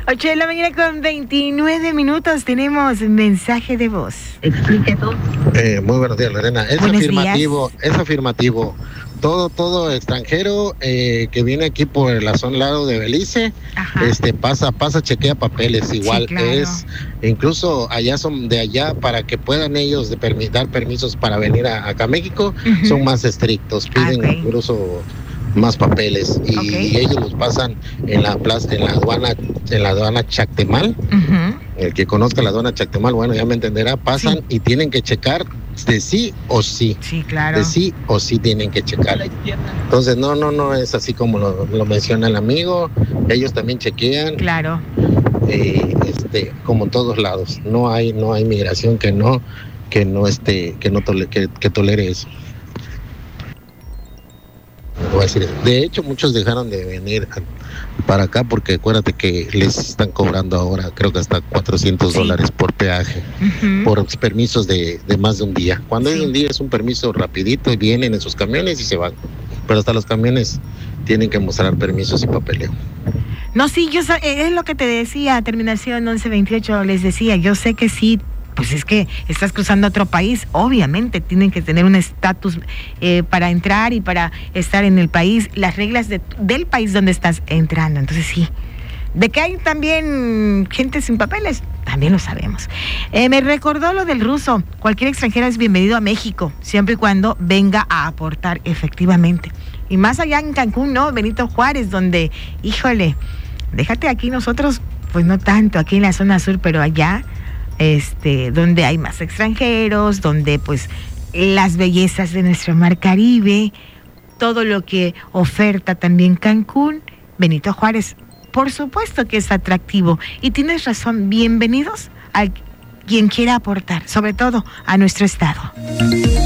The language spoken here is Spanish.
8 de la mañana con 29 minutos. Tenemos mensaje de voz. Explique todo. Muy buenos días, Lorena. Es Buenos afirmativo, días. es afirmativo. Todo extranjero que viene aquí por la zona lado de Belice, Ajá. pasa, chequea papeles. Igual Sí, claro. incluso allá son de allá para que puedan ellos dar permisos para venir acá a México, Ujú. son más estrictos, piden Ok. incluso más papeles y Ok. ellos los pasan en la plaza, en la aduana Chactemal. Ujú. El que conozca la aduana Chactemal, bueno, ya me entenderá, pasan Sí. y tienen que checar de sí o sí. Sí, claro. De sí o sí tienen que checar. Entonces, no es así como lo menciona el amigo. Ellos también chequean, Claro. como en todos lados. No hay migración que tolere eso. Voy a decir eso. De hecho, muchos dejaron de venir para acá porque acuérdate que les están cobrando ahora, creo que hasta $400 por peaje, Ujú. por permisos de más de un día. Cuando Sí. hoy en día es un permiso rapidito y vienen en sus camiones y se van. Pero hasta los camiones tienen que mostrar permisos y papeleo. No, sí, es lo que te decía, terminación 1128, les decía, yo sé que sí, pues es que estás cruzando a otro país, obviamente tienen que tener un estatus para entrar y para estar en el país, las reglas del país donde estás entrando, entonces sí. De que hay también gente sin papeles, también lo sabemos. Me recordó lo del ruso, cualquier extranjero es bienvenido a México, siempre y cuando venga a aportar efectivamente. Y más allá en Cancún, ¿no? Benito Juárez, donde, híjole, déjate aquí nosotros, pues no tanto, aquí en la zona sur, pero allá, donde hay más extranjeros, donde pues las bellezas de nuestro mar Caribe, todo lo que oferta también Cancún, Benito Juárez, por supuesto que es atractivo. Y tienes razón, bienvenidos a quien quiera aportar, sobre todo a nuestro estado.